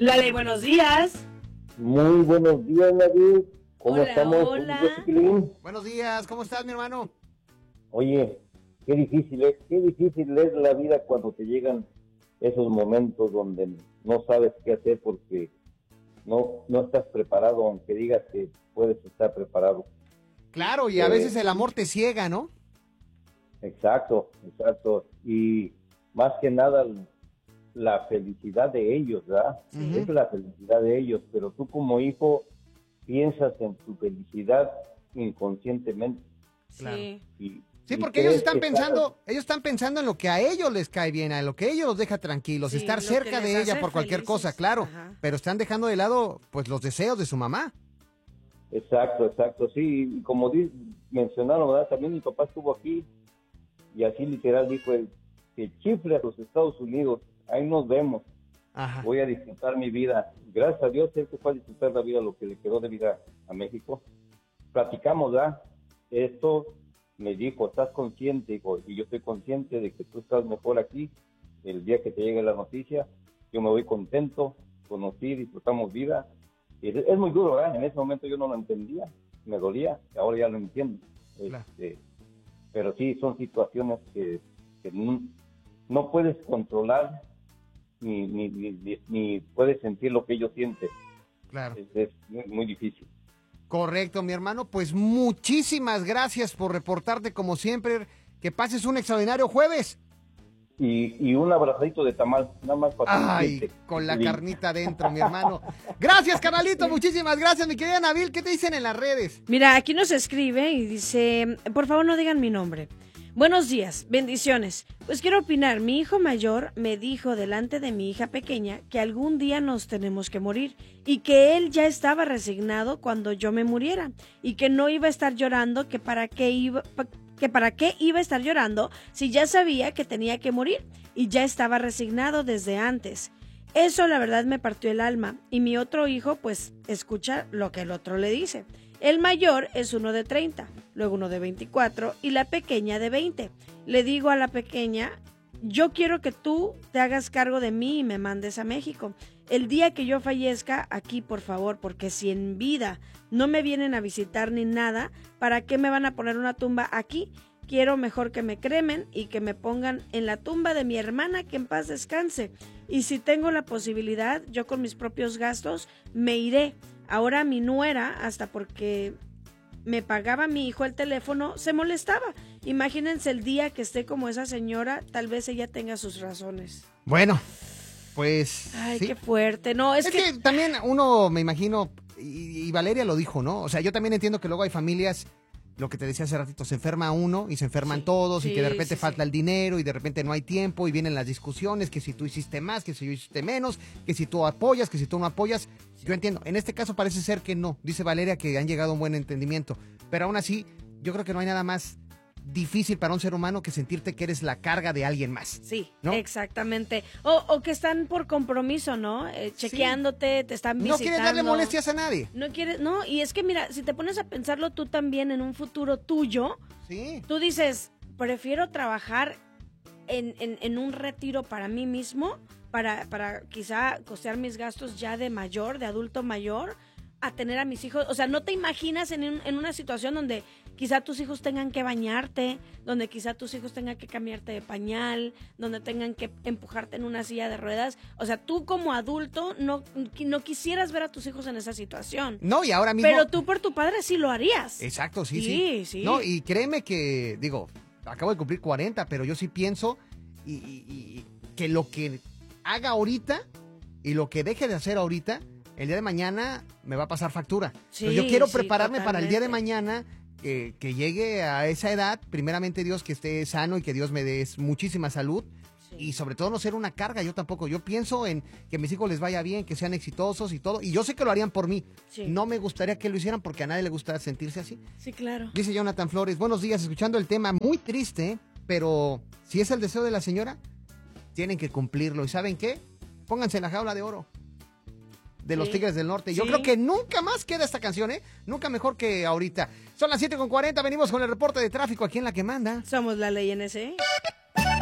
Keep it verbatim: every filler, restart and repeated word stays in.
Lale, buenos días. Muy buenos días, David. ¿Cómo Hola, estamos? hola. Buenos días, ¿cómo estás, mi hermano? Oye, qué difícil es, qué difícil es la vida cuando te llegan esos momentos donde no sabes qué hacer porque no, no estás preparado, aunque digas que puedes estar preparado. Claro, y a Eh, veces el amor te ciega, ¿no? Exacto, exacto. Y más que nada la felicidad de ellos, ¿verdad? Sí. Es la felicidad de ellos, pero tú como hijo piensas en tu felicidad inconscientemente. Claro. Sí. Y, Sí, y porque ellos crees están que pensando, ellos están pensando en lo que a ellos les cae bien, en lo que ellos los deja tranquilos, Sí, estar lo que cerca les de ella hace por cualquier felices. cosa, claro, Ajá. pero están dejando de lado pues los deseos de su mamá. Exacto, exacto, sí, y como di, mencionaron, ¿verdad? También mi papá estuvo aquí y así literal dijo él, que chifle a los Estados Unidos, ahí nos vemos, Ajá. voy a disfrutar mi vida. Gracias a Dios, él se fue a disfrutar la vida, lo que le quedó de vida a México. Platicamos, ¿verdad? Esto me dijo, ¿estás consciente? Hijo? Y yo estoy consciente de que tú estás mejor aquí, el día que te llegue la noticia, yo me voy contento, conocí, disfrutamos vida. Es, es muy duro, ¿verdad? En ese momento yo no lo entendía, me dolía, ahora ya lo entiendo. Claro. Este, pero sí, son situaciones que, que no, no puedes controlar ni, ni, ni, ni, ni puedes sentir lo que ellos sienten. Claro. Es, es muy, muy difícil. Correcto, mi hermano, pues muchísimas gracias por reportarte como siempre, que pases un extraordinario jueves. Y, y un abrazadito de tamal, nada más para Ay, sentirte. con la Sí. carnita adentro, mi hermano. Gracias, canalito, muchísimas gracias, mi querida Nabil. ¿Qué te dicen en las redes? Mira, aquí nos escribe y dice, por favor no digan mi nombre. Buenos días, bendiciones. Pues quiero opinar, mi hijo mayor me dijo delante de mi hija pequeña que algún día nos tenemos que morir y que él ya estaba resignado cuando yo me muriera y que no iba a estar llorando, que para qué iba... que para qué iba a estar llorando si ya sabía que tenía que morir y ya estaba resignado desde antes. Eso la verdad me partió el alma y mi otro hijo pues escucha lo que el otro le dice. El mayor es uno de treinta, luego uno de veinticuatro y la pequeña de veinte. Le digo a la pequeña, yo quiero que tú te hagas cargo de mí y me mandes a México. El día que yo fallezca, aquí por favor, porque si en vida no me vienen a visitar ni nada, ¿para qué me van a poner una tumba aquí? Quiero mejor que me cremen y que me pongan en la tumba de mi hermana, que en paz descanse. Y si tengo la posibilidad, yo con mis propios gastos me iré. Ahora mi nuera, hasta porque me pagaba mi hijo el teléfono, se molestaba. Imagínense el día que esté como esa señora, tal vez ella tenga sus razones. Bueno, pues... Ay, sí. qué fuerte. No, es, Es que... que también uno, me imagino, y, y Valeria lo dijo, ¿no? O sea, yo también entiendo que luego hay familias, lo que te decía hace ratito, se enferma uno y se enferman Sí, todos y sí, que de repente sí, falta sí. el dinero y de repente no hay tiempo y vienen las discusiones, que si tú hiciste más, que si yo hiciste menos, que si tú apoyas, que si tú no apoyas. Yo entiendo, en este caso parece ser que no, dice Valeria que han llegado a un buen entendimiento, pero aún así yo creo que no hay nada más difícil para un ser humano que sentirte que eres la carga de alguien más. Sí, ¿no? exactamente. O, o que están por compromiso, ¿no? Eh, chequeándote, te están visitando. No quieres darle molestias a nadie. No quieres, no, y es que mira, si te pones a pensarlo tú también en un futuro tuyo, Sí. tú dices, prefiero trabajar en, en, en un retiro para mí mismo, para, para quizá costear mis gastos ya de mayor, de adulto mayor, a tener a mis hijos. O sea, no te imaginas en, un, en una situación donde quizá tus hijos tengan que bañarte, donde quizá tus hijos tengan que cambiarte de pañal, donde tengan que empujarte en una silla de ruedas. O sea, tú como adulto no, no quisieras ver a tus hijos en esa situación. No, y ahora mismo... Pero tú por tu padre sí lo harías. Exacto, sí, sí. Sí, sí. No, y créeme que, digo, acabo de cumplir cuarenta, pero yo sí pienso y, y- y que lo que haga ahorita y lo que deje de hacer ahorita, el día de mañana me va a pasar factura. Sí, Entonces, yo quiero sí, prepararme para el día de totalmente. mañana, que, que llegue a esa edad, primeramente Dios que esté sano y que Dios me dé muchísima salud. Sí. Y sobre todo no ser una carga, yo tampoco. Yo pienso en que a mis hijos les vaya bien, que sean exitosos y todo. Y yo sé que lo harían por mí. Sí. No me gustaría que lo hicieran porque a nadie le gusta sentirse así. Sí, claro. Dice Jonathan Flores, buenos días, escuchando el tema, muy triste, pero si es el deseo de la señora, tienen que cumplirlo. ¿Y saben qué? Pónganse en la jaula de oro de los Sí. Tigres del Norte. Yo Sí. creo que nunca más queda esta canción, ¿eh? Nunca mejor que ahorita. Son las siete con cuarenta, venimos con el reporte de tráfico aquí en La Que Manda. Somos la ley N S.